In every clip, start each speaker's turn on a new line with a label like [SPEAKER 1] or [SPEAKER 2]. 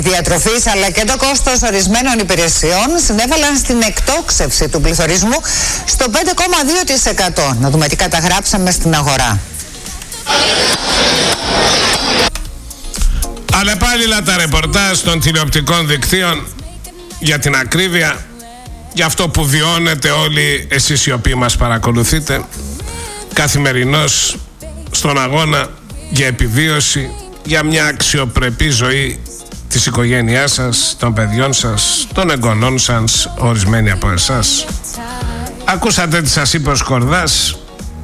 [SPEAKER 1] Διατροφής αλλά και το κόστος ορισμένων υπηρεσιών συνέβαλαν στην εκτόξευση του πληθωρισμού στο 5,2%. Να δούμε τι καταγράψαμε στην αγορά.
[SPEAKER 2] Αλλεπάλληλα τα ρεπορτάζ των τηλεοπτικών δικτύων, για την ακρίβεια, για αυτό που βιώνετε όλοι εσείς οι οποίοι μας παρακολουθείτε καθημερινώς στον αγώνα για επιβίωση, για μια αξιοπρεπή ζωή της οικογένειάς σας, των παιδιών σας, των εγγονών σας, ορισμένοι από εσάς. Ακούσατε τι σας είπε ο Σκορδάς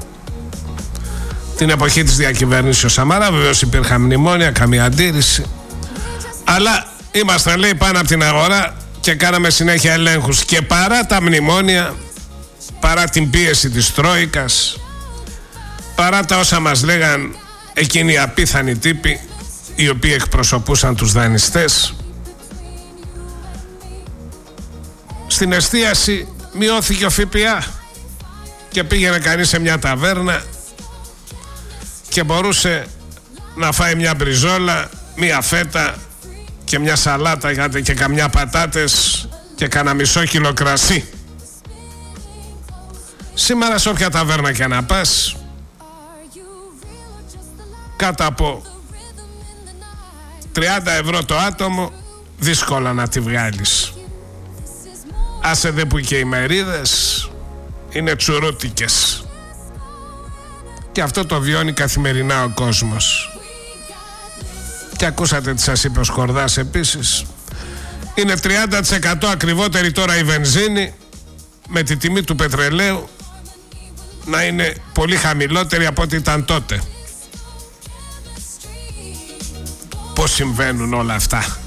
[SPEAKER 2] την εποχή της διακυβέρνησης Σαμαρά. Βεβαίως υπήρχαν μνημόνια, καμία αντίρρηση, αλλά είμαστε, λέει, πάνω από την αγορά και κάναμε συνέχεια ελέγχους. Και παρά τα μνημόνια, παρά την πίεση της Τρόικας, παρά τα όσα μας λέγαν εκείνοι οι απίθανοι τύποι οι οποίοι εκπροσωπούσαν τους δανειστές, στην εστίαση μειώθηκε ο ΦΠΑ και πήγαινε κανείς σε μια ταβέρνα και μπορούσε να φάει μια μπριζόλα, μια φέτα και μια σαλάτα και καμιά πατάτες και κανένα μισό κιλό κρασί. Σήμερα σε όποια ταβέρνα και να πας, κάτω από 30 ευρώ το άτομο δύσκολα να τη βγάλεις. Άσε δε που και οι μερίδες είναι τσουρούτικες. Και αυτό το βιώνει καθημερινά ο κόσμος. Και ακούσατε τι σας είπε ο Σκορδάς επίσης. Είναι 30% ακριβότερη τώρα η βενζίνη, με τη τιμή του πετρελαίου να είναι πολύ χαμηλότερη από ό,τι ήταν τότε. Πώς συμβαίνουν όλα αυτά?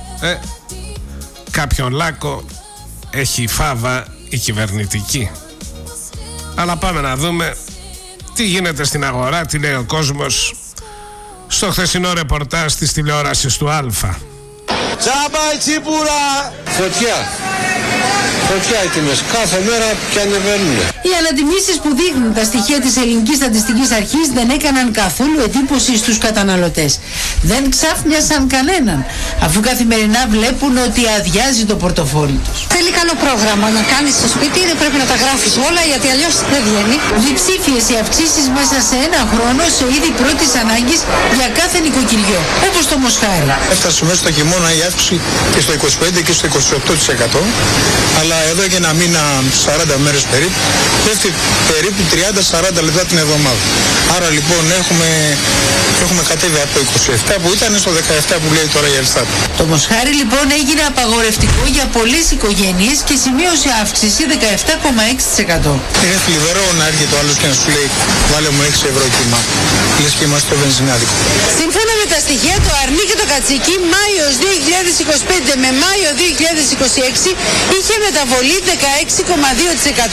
[SPEAKER 2] Κάποιον λάκκο έχει η φάβα η κυβερνητική. Αλλά πάμε να δούμε τι γίνεται στην αγορά, τι λέει ο κόσμος στο χθεσινό ρεπορτάζ της τηλεόρασης του Αλφα.
[SPEAKER 3] Τσάμπα η τσίπουρα! Φωτιά! Φωτιά οι τιμές, κάθε μέρα και ανεβαίνουν.
[SPEAKER 4] Οι ανατιμήσεις που δείχνουν τα στοιχεία της Ελληνικής Στατιστικής Αρχής δεν έκαναν καθόλου εντύπωση στους καταναλωτές. Δεν ξάφνιασαν κανέναν, αφού καθημερινά βλέπουν ότι αδειάζει το πορτοφόλι τους.
[SPEAKER 5] Θέλει καλό πρόγραμμα να κάνεις στο σπίτι, δεν πρέπει να τα γράφεις όλα γιατί αλλιώς δεν βγαίνει.
[SPEAKER 4] Διψήφιες οι αυξήσεις μέσα σε ένα χρόνο σε είδη πρώτης ανάγκης για κάθε νοικοκυριό, όπως το Μοσχάρι.
[SPEAKER 3] Έφτασε μέσα στο χειμώνα η αύξηση και στο 25% και στο 28%, αλλά εδώ και ένα μήνα, 40 μέρες περίπου, πέφτει περίπου 30-40 λεπτά την εβδομάδα. Άρα λοιπόν έχουμε κατέβει από το 27 που ήταν στο 17 που λέει τώρα η Ελστάτ.
[SPEAKER 4] Το Μοσχάρι λοιπόν έγινε απαγορευτικό για πολλές οικογένειες και σημείωσε αύξηση 17,6%.
[SPEAKER 3] Είναι θλιβερό να έρχεται ο άλλος και να σου λέει βάλε μου 6 ευρώ κύμα. Λες και είμαστε στο βενζινάδικο.
[SPEAKER 5] Σύμφωνα με τα στοιχεία, το αρνί και το κατσίκι Μάιος 2025 με Μάιο 2026 είχε μεταβολή 16,2%.